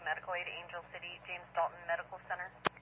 medical aid, Angel City, James Dalton Medical Center.